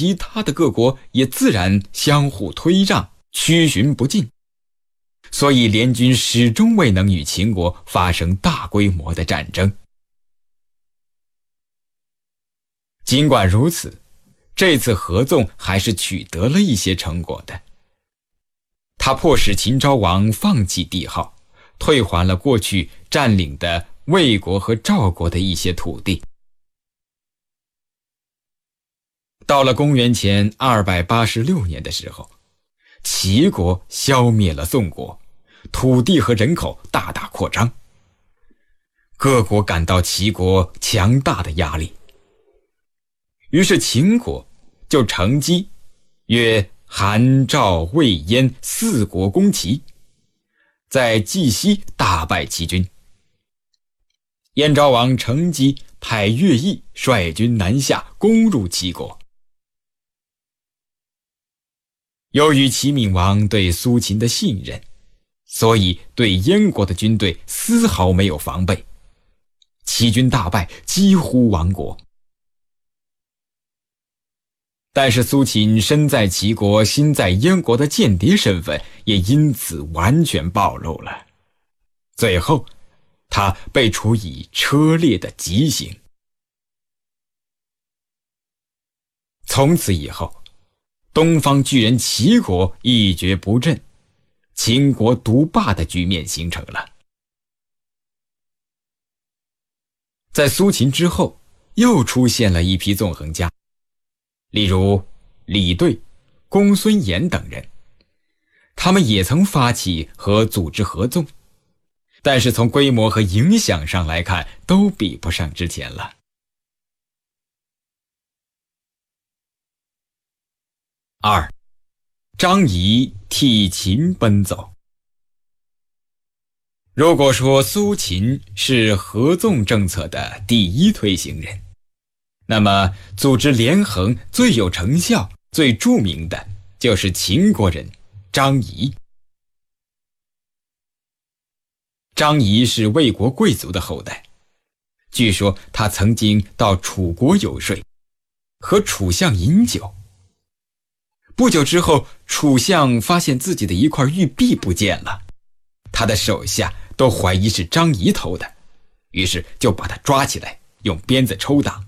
其他的各国也自然相互推让，趋循不进，所以联军始终未能与秦国发生大规模的战争。尽管如此，这次合纵还是取得了一些成果的。他迫使秦昭王放弃帝号，退还了过去占领的魏国和赵国的一些土地。到了公元前286年的时候，齐国消灭了宋国，土地和人口大大扩张。各国感到齐国强大的压力，于是秦国就乘机约韩、赵、魏、燕四国攻齐，在绩溪大败齐军。燕昭王乘机派乐毅率军南下，攻入齐国。由于齐闵王对苏秦的信任，所以对燕国的军队丝毫没有防备，齐军大败，几乎亡国。但是苏秦身在齐国心在燕国的间谍身份也因此完全暴露了，最后他被处以车裂的极刑。从此以后，东方巨人齐国一蹶不振，秦国独霸的局面形成了。在苏秦之后，又出现了一批纵横家，例如李兑、公孙衍等人，他们也曾发起和组织合纵，但是从规模和影响上来看，都比不上之前了。2. 张仪替秦奔走。如果说苏秦是合纵政策的第一推行人，那么组织连横最有成效、最著名的就是秦国人张仪。张仪是魏国贵族的后代，据说他曾经到楚国游说，和楚相饮酒。不久之后，楚相发现自己的一块玉璧不见了，他的手下都怀疑是张仪偷的，于是就把他抓起来，用鞭子抽打。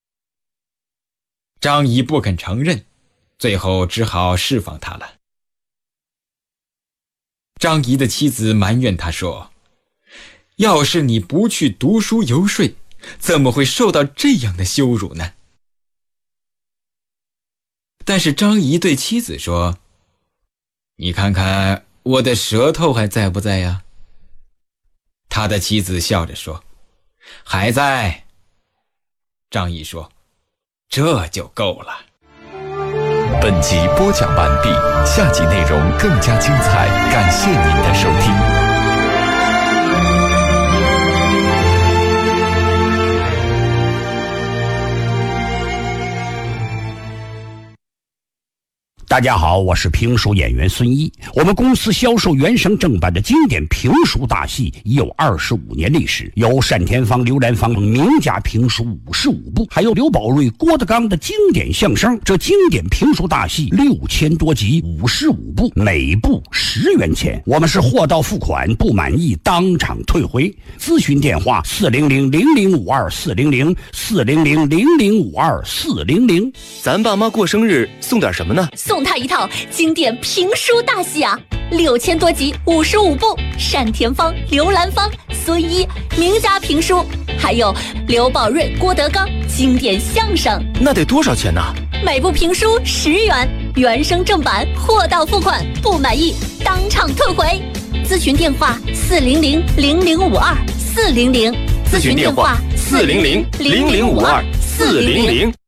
张仪不肯承认，最后只好释放他了。张仪的妻子埋怨他说：“要是你不去读书游说，怎么会受到这样的羞辱呢？”但是张仪对妻子说：“你看看我的舌头还在不在呀？”他的妻子笑着说：“还在。”张仪说：“这就够了。” 本集播讲完毕，下集内容更加精彩，感谢您的收听。 大家好，我是评书演员孙一。我们公司销售原声正版的经典评书大戏已有25年历史，有单田芳、刘兰芳名家评书55部，还有刘宝瑞、郭德纲的经典相声。这经典评书大戏6000多集，55部，每部10元钱。我们是货到付款，不满意当场退回。咨询电话400-0052-400，400-0052-400。 咱爸妈过生日送点什么呢？ 送他一套经典评书大戏啊，6000多集，55部，单田芳、刘兰芳、孙一名家评书，还有刘宝瑞、郭德纲经典相声。 那得多少钱呢？ 每部评书10元，原声正版，货到付款，不满意当场退回。咨询电话400-0052-400， 咨询电话400-0052-400。